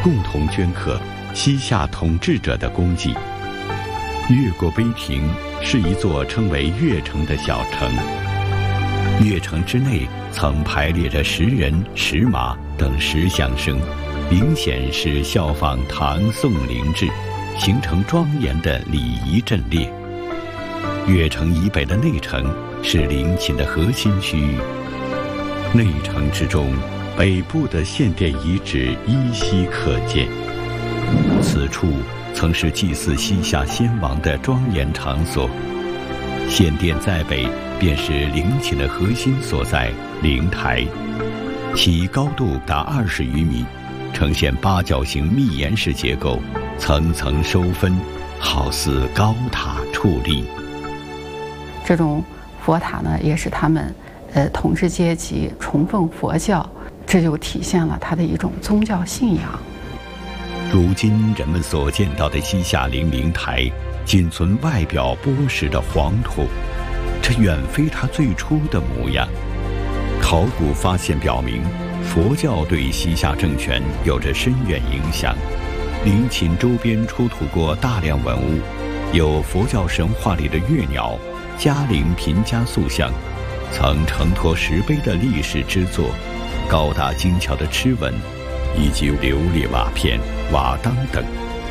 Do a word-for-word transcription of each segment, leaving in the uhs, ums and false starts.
共同镌刻西夏统治者的功绩。越过碑亭是一座称为越城的小城，越城之内曾排列着石人、石马等石像生，明显是效仿唐宋陵制，形成庄严的礼仪阵列。越城以北的内城是陵寝的核心区域，内城之中，北部的献殿遗址依稀可见。此处曾是祭祀西夏先王的庄严场所，献殿在北，便是陵寝的核心所在灵台，其高度达二十余米，呈现八角形密檐式结构，层层收分，好似高塔矗立。 这种佛塔呢，也是他们呃统治阶级崇奉佛教，这就体现了他的一种宗教信仰。 如今人们所见到的西夏陵灵台，仅存外表剥蚀的黄土，这远非它最初的模样。考古发现表明，佛教对西夏政权有着深远影响。陵寝周边出土过大量文物，有佛教神话里的月鸟、嘉陵贫家塑像，曾承托石碑的历史之作，高大精巧的螭纹，以及琉璃瓦片、瓦当等。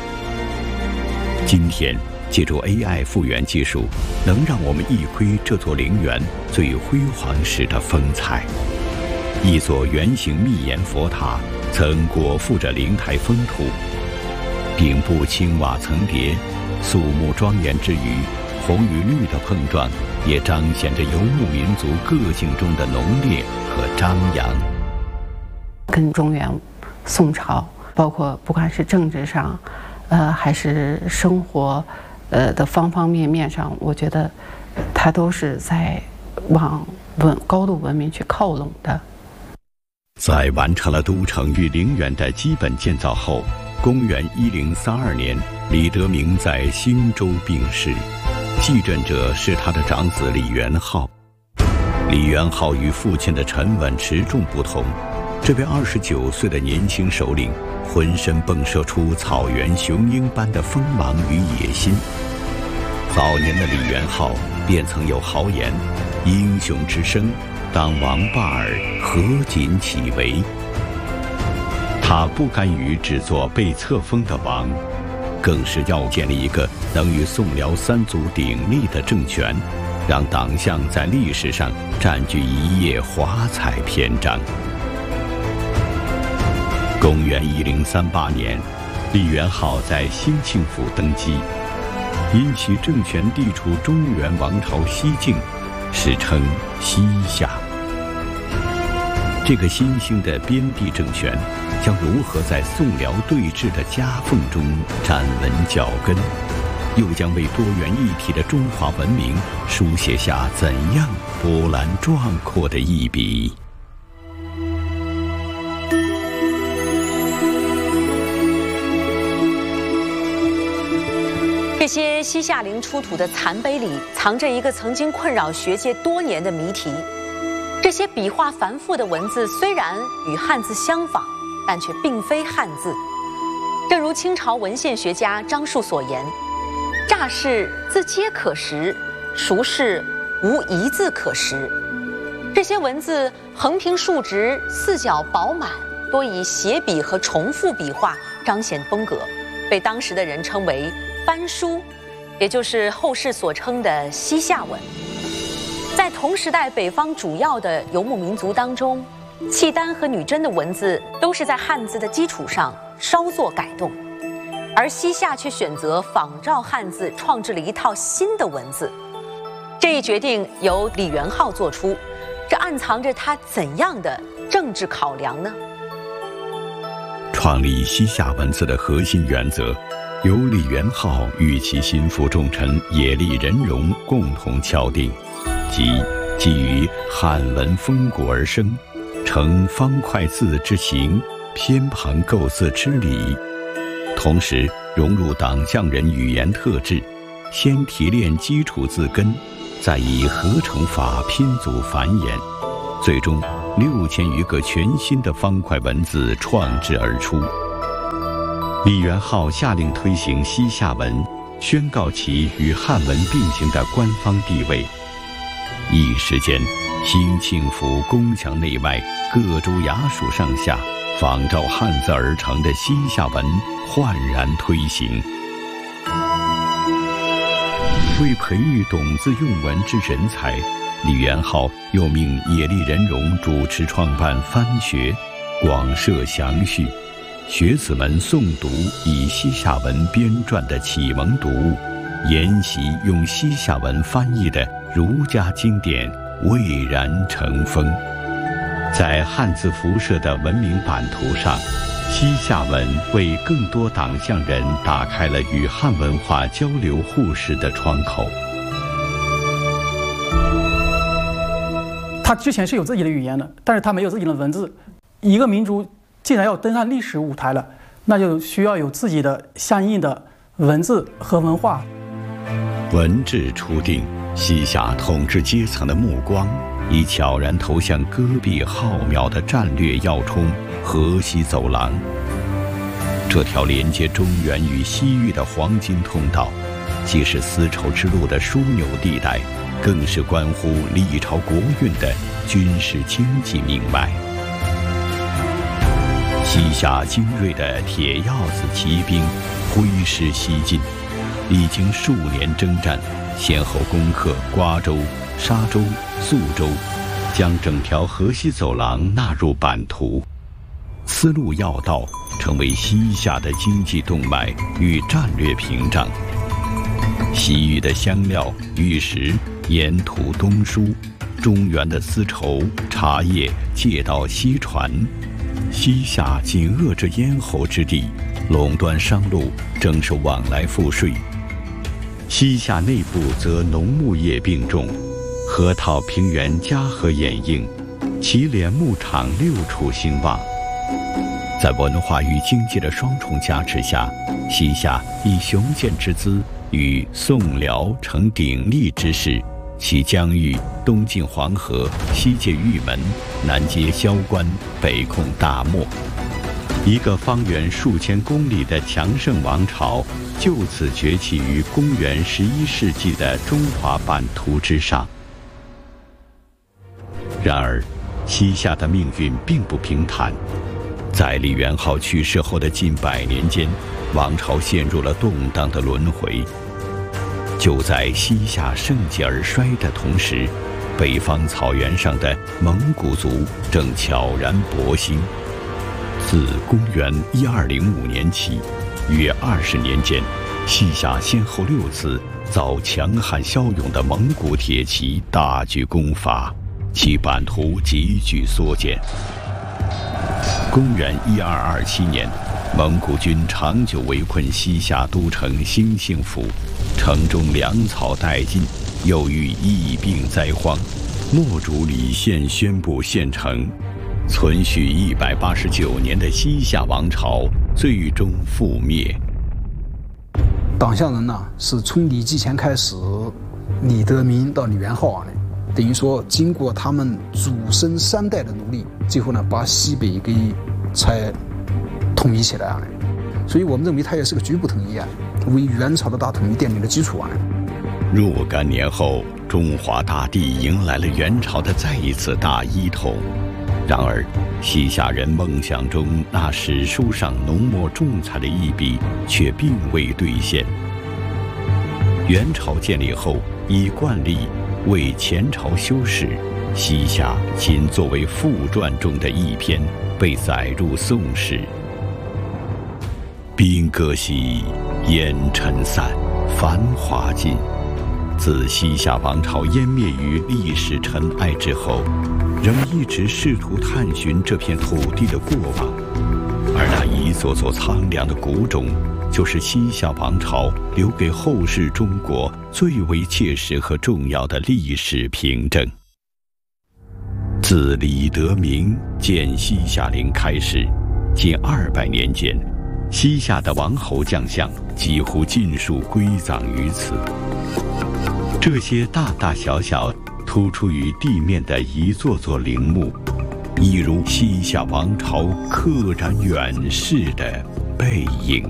今天借助 A I 复原技术，能让我们一窥这座陵园最辉煌时的风采。一座圆形密檐佛塔曾裹覆着灵台封土，顶部青瓦层叠，肃穆庄严之余，红与绿的碰撞也彰显着游牧民族个性中的浓烈和张扬。 跟中原、宋朝，包括不管是政治上，呃，还是生活，呃的方方面面上，我觉得，它都是在往文高度文明去靠拢的。 在完成了都城与陵园的基本建造后，公元一零三二年，李德明在兴州病逝，继任者是他的长子李元昊。李元昊与父亲的沉稳持重不同，这位二十九岁的年轻首领，浑身迸射出草原雄鹰般的锋芒与野心。早年的李元昊便曾有豪言：“英雄之声，当王霸尔，何仅其为？”他不甘于只做被册封的王，更是要建立一个能与宋辽三族鼎立的政权，让党项在历史上占据一页华彩篇章。公元一零三八年，李元昊在兴庆府登基，因其政权地处中原王朝西境，史称西夏。这个新兴的边地政权将如何在宋辽对峙的夹缝中站稳脚跟，又将为多元一体的中华文明书写下怎样波澜壮阔的一笔？ 这些西夏陵出土的残碑里，藏着一个曾经困扰学界多年的谜题。这些笔画繁复的文字虽然与汉字相仿，但却并非汉字。正如清朝文献学家张树所言：“乍视字皆可识，孰是无一字可识。”这些文字横平竖直，四角饱满，多以斜笔和重复笔画彰显风格，被当时的人称为番书，也就是后世所称的西夏文。在同时代北方主要的游牧民族当中，契丹和女真的文字都是在汉字的基础上稍作改动，而西夏却选择仿照汉字创制了一套新的文字。这一决定由李元昊做出，这暗藏着他怎样的政治考量呢？ 创立西夏文字的核心原则，由李元昊与其心腹重臣野利仁荣共同敲定，即基于汉文风骨而生，成方块字之形，偏旁构字之理，同时融入党项人语言特质，先提炼基础字根，再以合成法拼组繁衍，最终六千余个全新的方块文字创制而出。 李元昊下令推行西夏文，宣告其与汉文并行的官方地位。一时间，兴庆府宫墙内外各州衙署上下仿照汉字而成的西夏文焕然推行。为培育懂字用文之人才，李元昊又命野利仁荣主持创办藩学，广设详序，学子们诵读以西夏文编撰的启蒙读物，研习用西夏文翻译的儒家经典，蔚然成风。在汉字辐射的文明版图上，西夏文为更多党项人打开了与汉文化交流互识的窗口。 他之前是有自己的语言的，但是他没有自己的文字。一个民族既然要登上历史舞台了，那就需要有自己的相应的文字和文化。 文治初定，西夏统治阶层的目光已悄然投向戈壁浩渺的战略要冲河西走廊。这条连接中原与西域的黄金通道，既是丝绸之路的枢纽地带，更是关乎历朝国运的军事经济命脉。西夏精锐的铁鹞子骑兵挥师西进，历经数年征战，先后攻克瓜州、沙州、肃州，将整条河西走廊纳入版图。丝路要道成为西夏的经济动脉与战略屏障。西域的香料、玉石沿途东输，中原的丝绸、茶叶借道西传。西夏紧扼着咽喉之地，垄断商路，征收往来赋税。西夏内部则农牧业并重，河套平原嘉禾掩映，祁连牧场六处兴旺。在文化与经济的双重加持下，西夏以雄健之姿与宋辽成鼎立之势，其疆域东进黄河，西界玉门，南接萧关，北控大漠，一个方圆数千公里的强盛王朝就此崛起于公元十一世纪的中华版图之上。然而，西夏的命运并不平坦。在李元昊去世后的近百年间，王朝陷入了动荡的轮回。就在西夏盛极而衰的同时，北方草原上的蒙古族正悄然勃兴。自公元一二零五年起，约二十年间，西夏先后六次遭强悍骁勇的蒙古铁骑大举攻伐，其版图急剧缩减。公元一二二七年，蒙古军长久围困西夏都城兴庆府，城中粮草殆尽，又遇疫病灾荒，漠主李宪宣布献城。存续一百八十九年的西夏王朝最终覆灭。 党项人呢，是从李继乾开始，李德民到李元昊啊，等于说经过他们祖孙三代的努力，最后呢把西北给才统一起来了。所以我们认为它也是个局部统一啊，为元朝的大统一奠定了基础啊。 若干年后，中华大地迎来了元朝的再一次大一统。然而，西夏人梦想中那史书上浓墨重彩的一笔却并未兑现。元朝建立后，依惯例为前朝修史，西夏仅作为附传中的一篇被载入《宋史》。兵戈息，烟尘散，繁华尽。自西夏王朝湮灭于历史尘埃之后，人们一直试图探寻这片土地的过往，而那一座座苍凉的古冢，就是西夏王朝留给后世中国最为切实和重要的历史凭证。自李德明建西夏陵开始，近二百年间，西夏的王侯将相几乎尽数归葬于此。这些大大小小突出于地面的一座座陵墓，一如西夏王朝溘然远逝的背影。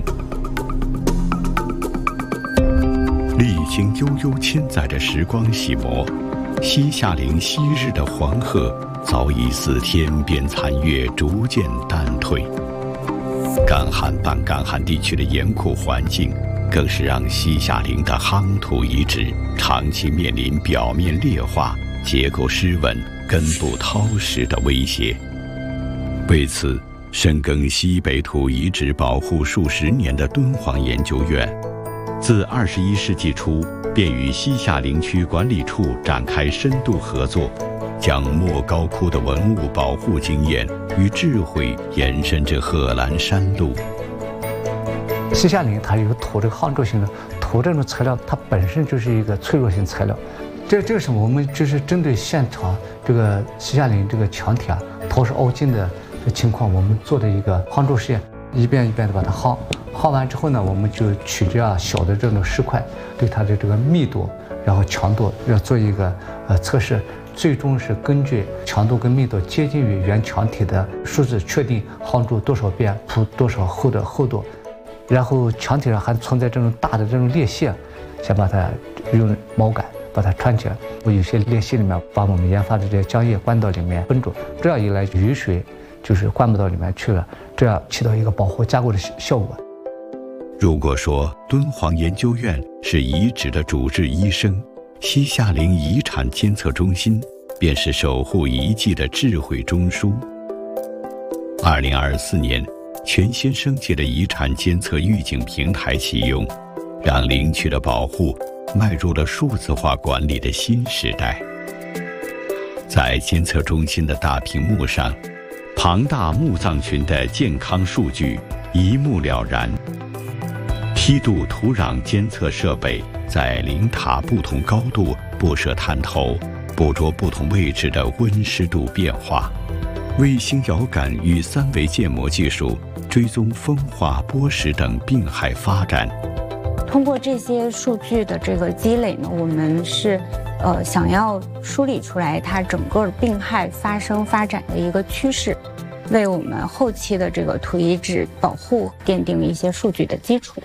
历经悠悠千载的时光洗磨，西夏陵昔日的黄鹤早已似天边残月，逐渐淡退。干旱半干旱地区的严酷环境，更是让西夏陵的夯土遗址长期面临表面裂化、结构失稳、根部掏蚀的威胁。为此，深耕西北土遗址保护数十年的敦煌研究院，自二十一世纪初便与西夏陵区管理处展开深度合作，将莫高窟的文物保护经验与智慧延伸至贺兰山路。 西夏陵它有土这个夯筑性的土这种材料，它本身就是一个脆弱性材料。这这个是我们就是针对现场这个西夏陵这个墙体啊陶石凹进的这情况，我们做的一个夯筑实验，一遍一遍的把它夯。夯完之后呢，我们就取这样小的这种石块，对它的这个密度，然后强度要做一个呃测试，最终是根据强度跟密度接近于原墙体的数字，确定夯筑多少遍，铺多少厚的厚度，然后墙体上还存在这种大的这种裂隙，先把它用毛杆把它穿起来。我有些裂隙里面把我们研发的这些浆液灌到里面分住，这样一来雨水就是灌不到里面去了，这样起到一个保护加固的效果。 如果说敦煌研究院是遗址的主治医生，西夏陵遗产监测中心便是守护遗迹的智慧中枢。二零二四年，全新升级的遗产监测预警平台启用，让陵区的保护迈入了数字化管理的新时代。在监测中心的大屏幕上，庞大墓葬群的健康数据一目了然。梯度土壤监测设备在陵塔不同高度布设探头，捕捉不同位置的温湿度变化。卫星遥感与三维建模技术追踪风化、剥蚀等病害发展。 通过这些数据的这个积累呢，我们是呃想要梳理出来它整个病害发生发展的一个趋势，为我们后期的这个土遗址保护奠定一些数据的基础。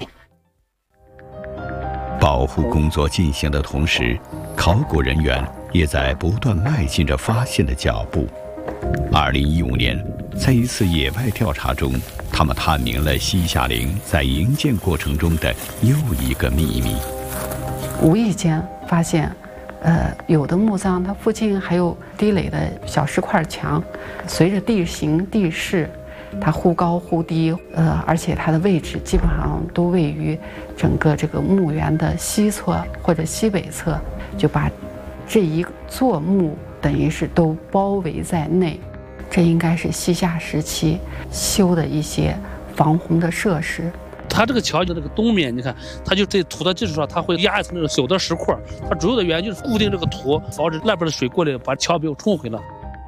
保护工作进行的同时，考古人员也在不断迈进着发现的脚步。二零一五年，在一次野外调查中，他们探明了西夏陵在营建过程中的又一个秘密。 无意间发现，呃，有的墓葬它附近还有地垒的小石块墙，随着地形地势，它忽高忽低，呃，而且它的位置基本上都位于整个这个墓园的西侧或者西北侧，就把这一座墓等于是都包围在内。这应该是西夏时期修的一些防洪的设施。 它这个桥的这个东面，你看，它就在土的基础上，它会压一层那种小的石块，它主要的原因就是固定这个土，防止外边的水过来把桥没有冲毁了。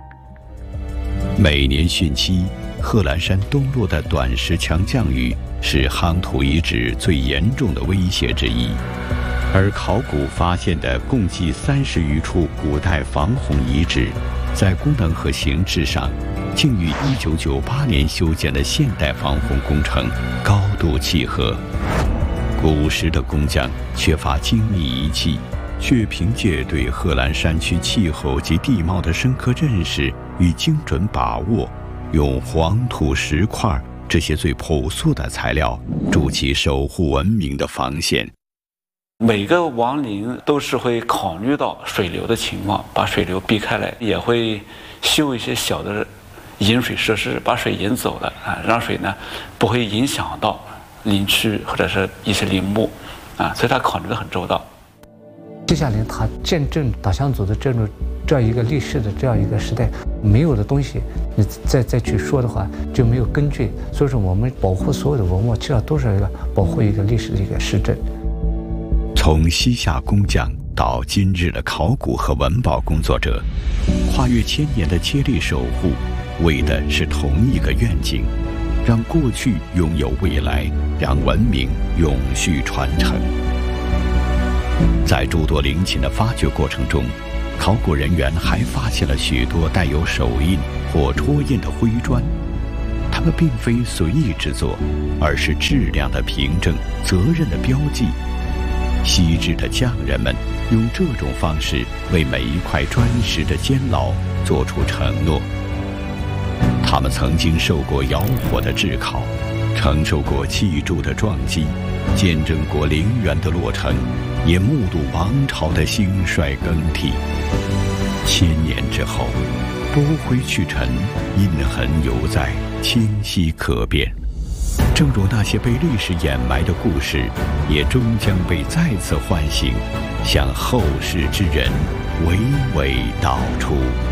每年汛期，贺兰山东落的短时强降雨是夯土遗址最严重的威胁之一，而考古发现的共计三十余处古代防洪遗址，在功能和形制上，竟与一九九八年修建的现代防洪工程高度契合。古时的工匠缺乏精密仪器，却凭借对贺兰山区气候及地貌的深刻认识与精准把握，用黄土石块这些最朴素的材料筑起守护文明的防线。 每个王陵都是会考虑到水流的情况，把水流避开来，也会修一些小的引水设施，把水引走了啊，让水呢不会影响到陵区或者是一些陵墓啊，所以他考虑得很周到。 西夏陵它见证党项族的这种这样一个历史的这样一个时代，没有的东西，你再再去说的话就没有根据。所以说，我们保护所有的文物，其实都是一个保护一个历史的一个实证。 从西夏工匠到今日的考古和文保工作者，跨越千年的接力守护，为的是同一个愿景：让过去拥有未来，让文明永续传承。在诸多陵寝的发掘过程中，考古人员还发现了许多带有手印或戳印的灰砖，它它们并非随意之作，而是质量的凭证、责任的标记。西至的匠人们用这种方式为每一块砖石的监牢做出承诺。他们曾经受过窑火的炙烤，承受过砌筑的撞击，见证过陵园的落成，也目睹王朝的兴衰更替。千年之后，拨灰去尘，印痕犹在，清晰可辨。正如那些被历史掩埋的故事，也终将被再次唤醒，向后世之人娓娓道出。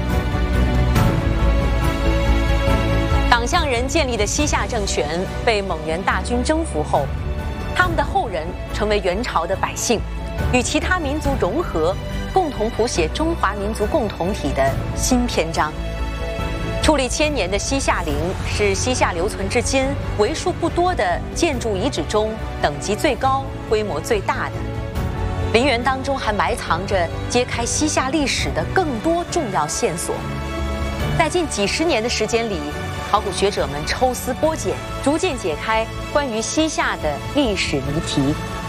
党项人建立的西夏政权被蒙元大军征服后，他们的后人成为元朝的百姓，与其他民族融合，共同谱写中华民族共同体的新篇章。矗立千年的西夏陵是西夏留存至今为数不多的建筑遗址中等级最高、规模最大的。陵园当中还埋藏着揭开西夏历史的更多重要线索。在近几十年的时间里，考古学者们抽丝剥茧，逐渐解开关于西夏的历史谜题。